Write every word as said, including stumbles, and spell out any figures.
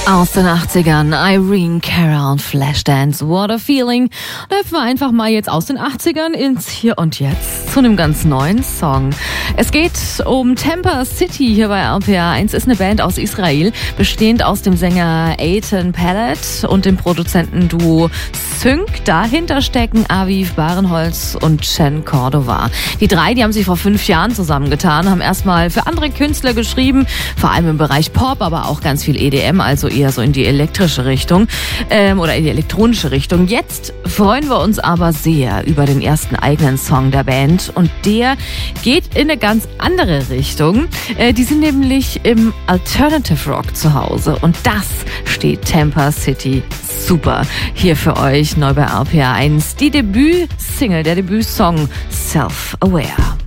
Aus den achtzigern, Irene Cara und Flashdance, What a Feeling. Da hüpfen wir einfach mal jetzt aus den achtzigern ins Hier und Jetzt zu einem ganz neuen Song. Es geht um Tampa City hier bei R P R eins. Ist eine Band aus Israel, bestehend aus dem Sänger Eitan Pellet und dem Produzentenduo Sync. Dahinter stecken Aviv Barenholz und Chen Cordova. Die drei, die haben sich vor fünf Jahren zusammengetan, haben erstmal für andere Künstler geschrieben, vor allem im Bereich Pop, aber auch ganz viel E D M, also eher so in die elektrische Richtung ähm, oder in die elektronische Richtung. Jetzt freuen wir uns aber sehr über den ersten eigenen Song der Band und der geht in eine ganz andere Richtung. Äh, die sind nämlich im Alternative Rock zu Hause und das steht Tampa City super hier für euch neu bei R P R eins. Die Debütsingle, der Debütsong Self Aware.